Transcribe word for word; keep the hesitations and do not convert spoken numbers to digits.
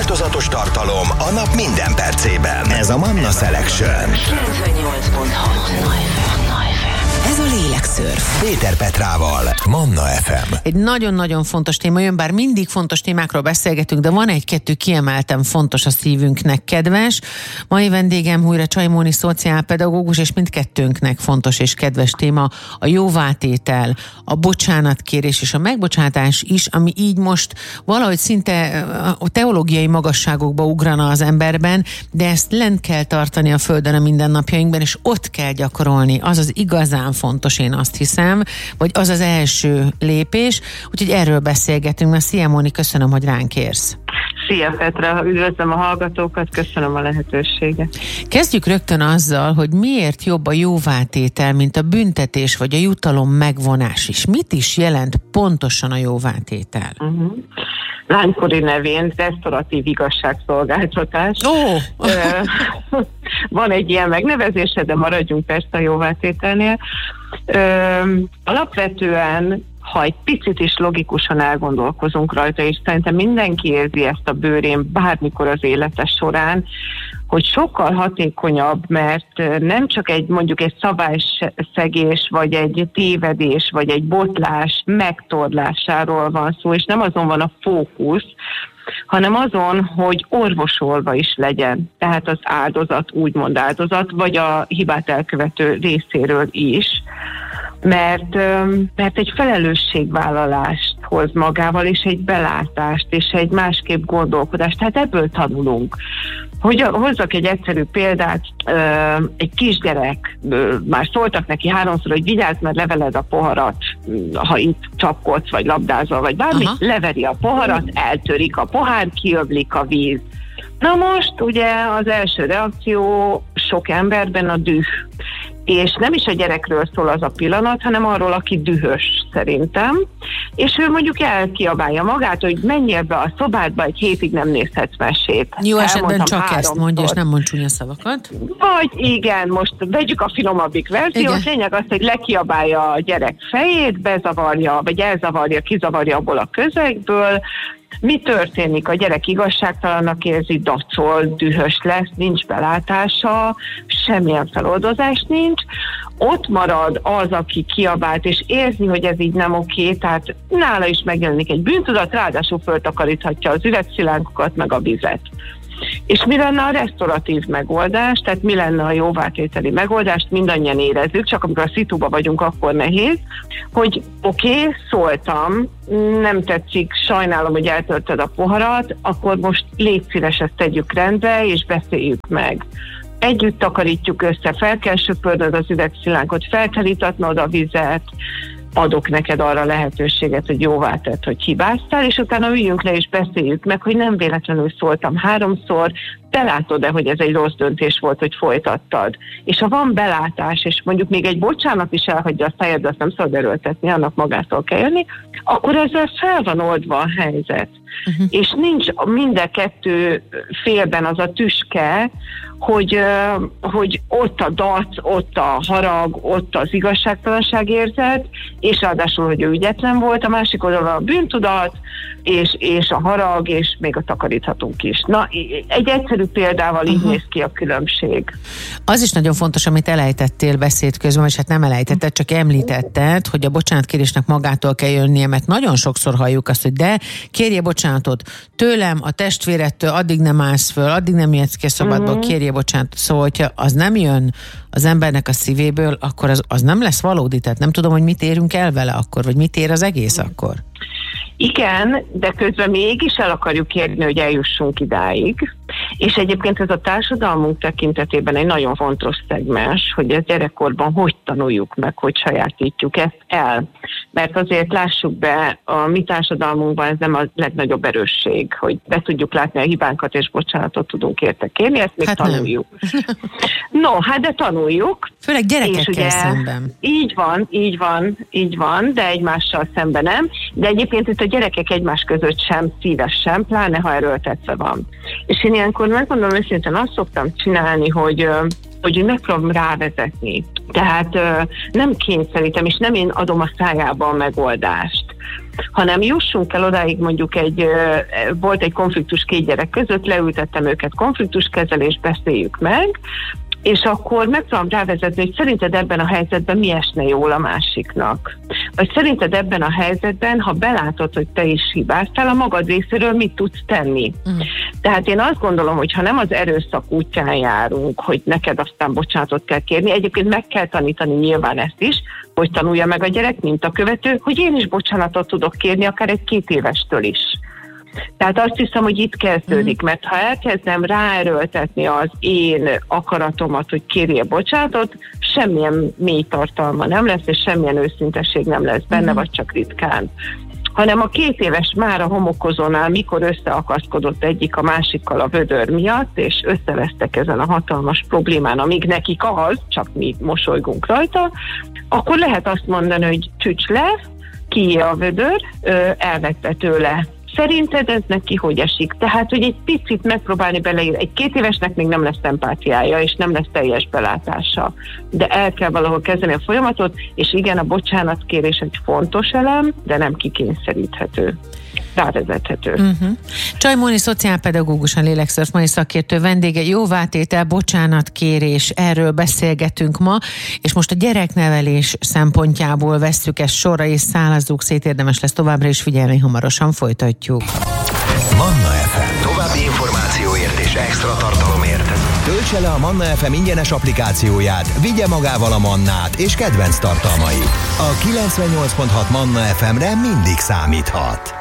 Változatos tartalom a nap minden percében. Ez a Manna Selection. kilencvennyolc pont hat Ez a Lélekszörf. Péter Petrával, Manna ef em. Egy nagyon-nagyon fontos téma jön, bár mindig fontos témákról beszélgetünk, de van egy-kettő kiemelten fontos, a szívünknek kedves. Mai vendégem újra Csajmóni szociálpedagógus, és mindkettőnknek fontos és kedves téma a jóvátétel, a bocsánatkérés és a megbocsátás is, ami így most valahogy szinte a teológiai magasságokba ugrana az emberben, de ezt lent kell tartani a földön a mindennapjainkban, és ott kell gyakorolni. Az az igazán fontos, én azt hiszem, vagy az az első lépés, úgyhogy erről beszélgetünk. Na, szia Móni, köszönöm, hogy ránk érsz. Szia Petra, üdvözlöm a hallgatókat, köszönöm a lehetőséget. Kezdjük rögtön azzal, hogy miért jobb a jóvátétel, mint a büntetés vagy a jutalom megvonás is. Mit is jelent pontosan a jóvátétel? Uh-huh. Lánykori nevén resztoratív igazságszolgáltatás. Oh. Van egy ilyen megnevezése, de maradjunk persze a jóvátételnél. Alapvetően, ha egy picit is logikusan elgondolkozunk rajta, és szerintem mindenki érzi ezt a bőrén bármikor az élete során, hogy sokkal hatékonyabb, mert nem csak egy mondjuk egy szabályszegés, vagy egy tévedés, vagy egy botlás megtorlásáról van szó, és nem azon van a fókusz, hanem azon, hogy orvosolva is legyen. Tehát az áldozat, úgymond áldozat, vagy a hibát elkövető részéről is. Mert, mert egy felelősségvállalást hoz magával, és egy belátást, és egy másképp gondolkodást. Tehát ebből tanulunk. Hogy hozzak egy egyszerű példát, egy kisgyerek, már szóltak neki háromszor, hogy vigyázz, mert leveled a poharat, ha itt csapkodsz, vagy labdázol, vagy bármi, aha, leveri a poharat, eltörik a pohár, kiöblik a víz. Na most ugye az első reakció sok emberben a düh. És nem is a gyerekről szól az a pillanat, hanem arról, aki dühös szerintem, és ő mondjuk elkiabálja magát, hogy menjél be a szobádba, egy hétig nem nézhetsz mesét. Jó esetben csak háromszor. Ezt mondja, és nem mond csúnya szavakat. Vagy igen, most vegyük a finomabbik verziót, lényeg az, hogy lekiabálja a gyerek fejét, bezavarja, vagy elzavarja, kizavarja abból a közegből. Mi történik? A gyerek igazságtalannak érzi, dacol, dühös lesz, nincs belátása, semmilyen feloldozás nincs. Ott marad az, aki kiabált, és érzi, hogy ez így nem oké, tehát nála is megjelenik egy bűntudat, ráadásul föltakaríthatja az üvegszilánkokat, meg a vizet. És mi lenne a resztoratív megoldás, tehát mi lenne a jóvátételi megoldást, mindannyian érezzük, csak amikor a szituba vagyunk, akkor nehéz, hogy oké, okay, szóltam, nem tetszik, sajnálom, hogy eltöltöd a poharat, akkor most légy szíves, ezt tegyük rendbe, és beszéljük meg. Együtt takarítjuk össze, fel kell söpörnöd az üvegszilánkot, fel kell itatnod a vizet, adok neked arra lehetőséget, hogy jóvá tett, hogy hibáztál, és utána üljünk le és beszéljük meg, hogy nem véletlenül szóltam háromszor, te látod-e, hogy ez egy rossz döntés volt, hogy folytattad. És ha van belátás, és mondjuk még egy bocsánat is elhagyja a szájad, de azt nem szabad erőltetni, annak magától kell jönni, akkor ezzel fel van oldva a helyzet. Uh-huh. És nincs minden kettő félben az a tüske, hogy, hogy ott a dac, ott a harag, ott az igazságtalanság érzet, és ráadásul, hogy ő ügyetlen volt, a másik oldalon a bűntudat, és, és a harag, és még a takaríthatunk is. Na, egy egyszerű példával így uh-huh. néz ki a különbség. Az is nagyon fontos, amit elejtettél beszéd közben, és hát nem elejtetted, csak említetted, hogy a bocsánatkérésnek magától kell jönnie, mert nagyon sokszor halljuk azt, hogy de kérje bocsánatot tőlem, a testvérettől, addig nem állsz föl, addig nem jössz ki a szabadból, uh-huh. kérje bocsánatot. Szóval, hogyha az nem jön az embernek a szívéből, akkor az, az nem lesz valódi, tehát nem tudom, hogy mit érünk el vele akkor, vagy mit ér az egész uh-huh. akkor. Igen, de közben mégis el akarjuk kérni, hogy eljussunk idáig. És egyébként ez a társadalmunk tekintetében egy nagyon fontos szegmens, hogy ez gyerekkorban hogy tanuljuk meg, hogy sajátítjuk ezt el. Mert azért lássuk be, a mi társadalmunkban ez nem a legnagyobb erősség, hogy be tudjuk látni a hibánkat, és bocsánatot tudunk érte kérni, ezt még hát tanuljuk. No, hát de tanuljuk. Főleg gyerekekkel ugye, szemben. Így van, így van, így van, de egymással szemben nem. De egyébként itt a gyerekek egymás között sem szívesen, pláne ha erőltetve van. És én ilyenkor megmondom őszintén, azt szoktam csinálni, hogy, hogy megpróbálom rávezetni. Tehát nem kényszerítem, és nem én adom a szájába a megoldást, hanem jussunk el odáig, mondjuk egy, volt egy konfliktus két gyerek között, leültettem őket konfliktuskezelés, beszéljük meg, és akkor megpróbálom rávezetni, hogy szerinted ebben a helyzetben mi esne jól a másiknak. Vagy szerinted ebben a helyzetben, ha belátod, hogy te is hibáztál, a magad részéről mit tudsz tenni. Mm. Tehát én azt gondolom, hogy ha nem az erőszak útján járunk, hogy neked aztán bocsánatot kell kérni, egyébként meg kell tanítani nyilván ezt is, hogy tanulja meg a gyerek, mint a követő, hogy én is bocsánatot tudok kérni, akár egy két évestől is. Tehát azt hiszem, hogy itt kezdődik, mert ha elkezdem ráerőltetni az én akaratomat, hogy kérjél bocsánatot, semmilyen mély tartalma nem lesz, és semmilyen őszintesség nem lesz benne, vagy csak ritkán. Hanem a két éves már a homokozónál, mikor összeakaszkodott egyik a másikkal a vödör miatt, és összevesztek ezen a hatalmas problémán, amíg nekik az, csak mi mosolygunk rajta, akkor lehet azt mondani, hogy csücs le, ki a vödör, elvette tőle. Szerinted ez neki hogy esik? Tehát, hogy egy picit megpróbálni beleírni. Egy két évesnek még nem lesz empátiája, és nem lesz teljes belátása. De el kell valahol kezdeni a folyamatot, és igen, a bocsánatkérés egy fontos elem, de nem kikényszeríthető. Rávezethető. Uh-huh. Csaj Móni, szociálpedagógus, a lélekszörf mai szakértő vendége, jóvátétel, bocsánatkérés, erről beszélgetünk ma, és most a gyereknevelés szempontjából vesszük ezt sorra, és szálazzuk szét, érdemes lesz továbbra is figyelni, hamarosan folytatjuk. Manna ef em. További információért és extra tartalomért töltse le a Manna ef em ingyenes applikációját, vigye magával a Mannát és kedvenc tartalmait. A kilencvennyolc pont hat Manna ef emre mindig számíthat.